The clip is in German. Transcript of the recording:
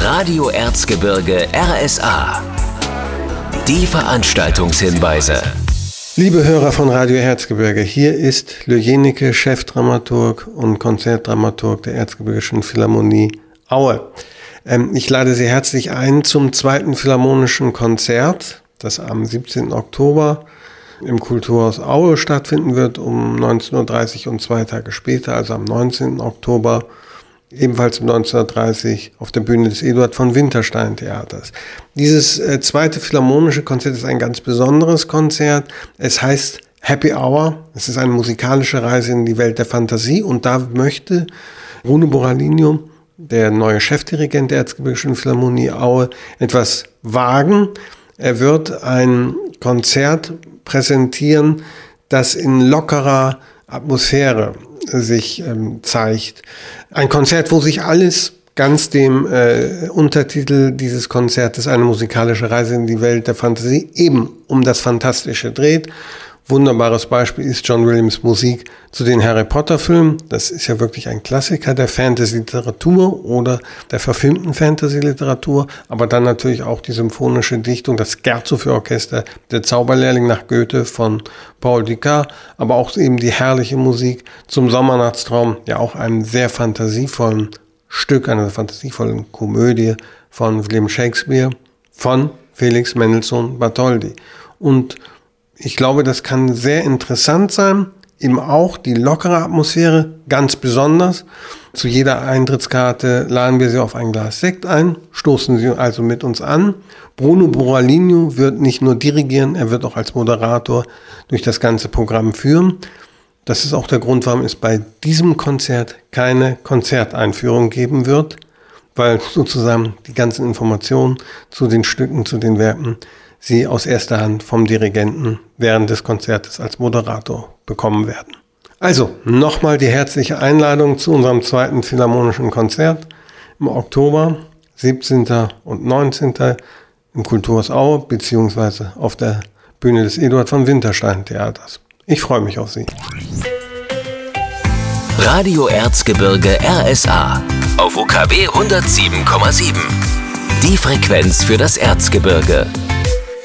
Radio Erzgebirge RSA. Die Veranstaltungshinweise. Liebe Hörer von Radio Erzgebirge, hier ist Lö Jenicke, Chefdramaturg und Konzertdramaturg der Erzgebirgischen Philharmonie Aue. Ich lade Sie herzlich ein zum 2. Philharmonischen Konzert, das am 17. Oktober im Kulturhaus Aue stattfinden wird, um 19.30 Uhr und 2 Tage später, also am 19. Oktober, ebenfalls um 19.30 Uhr auf der Bühne des Eduard von Winterstein Theaters. Dieses 2. Philharmonische Konzert ist ein ganz besonderes Konzert. Es heißt Happy Hour. Es ist eine musikalische Reise in die Welt der Fantasie und da möchte Bruno Buralinho, der neue Chefdirigent der Erzgebirgischen Philharmonie Aue, etwas wagen. Er wird ein Konzert präsentieren, das in lockerer Atmosphäre sich zeigt. Ein Konzert, wo sich alles ganz dem Untertitel dieses Konzertes, eine musikalische Reise in die Welt der Fantasie, eben um das Fantastische dreht. Wunderbares Beispiel ist John Williams Musik zu den Harry Potter Filmen. Das ist ja wirklich ein Klassiker der Fantasy-Literatur oder der verfilmten Fantasy-Literatur, aber dann natürlich auch die symphonische Dichtung, das Scherzo für Orchester, der Zauberlehrling nach Goethe von Paul Dukas, aber auch eben die herrliche Musik zum Sommernachtstraum, ja auch einem sehr fantasievollen Stück, einer fantasievollen Komödie von William Shakespeare, von Felix Mendelssohn Bartholdy. Und ich glaube, das kann sehr interessant sein, eben auch die lockere Atmosphäre, ganz besonders. Zu jeder Eintrittskarte laden wir Sie auf ein Glas Sekt ein, stoßen Sie also mit uns an. Bruno Buralinho wird nicht nur dirigieren, er wird auch als Moderator durch das ganze Programm führen. Das ist auch der Grund, warum es bei diesem Konzert keine Konzerteinführung geben wird, weil sozusagen die ganzen Informationen zu den Stücken, zu den Werken, Sie aus erster Hand vom Dirigenten während des Konzertes als Moderator bekommen werden. Also nochmal die herzliche Einladung zu unserem 2. Philharmonischen Konzert im Oktober, 17. und 19. im Kulturhaus Aue beziehungsweise auf der Bühne des Eduard von Winterstein Theaters. Ich freue mich auf Sie. Radio Erzgebirge RSA auf UKW 107,7. Die Frequenz für das Erzgebirge.